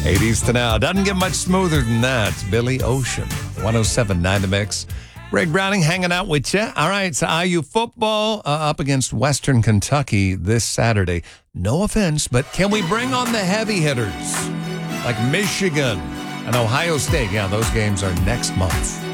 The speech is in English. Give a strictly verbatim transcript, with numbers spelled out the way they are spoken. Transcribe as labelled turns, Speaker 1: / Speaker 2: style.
Speaker 1: eighties to now. Doesn't get much smoother than that. It's Billy Ocean. one oh seven point nine The Mix. Greg Browning hanging out with you. All right, so I U football uh, up against Western Kentucky this Saturday. No offense, but can we bring on the heavy hitters like Michigan and Ohio State? Yeah, those games are next month.